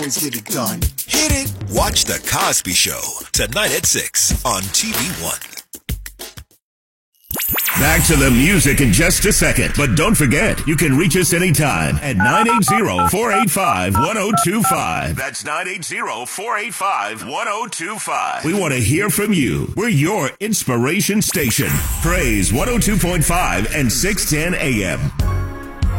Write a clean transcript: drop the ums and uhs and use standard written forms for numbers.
Always get it done. Hit it. Watch The Cosby Show tonight at 6 on TV One. Back to the music in just a second. But don't forget, you can reach us anytime at 980-485-1025. That's 980-485-1025. We want to hear from you. We're your inspiration station. Praise 102.5 and 610 AM.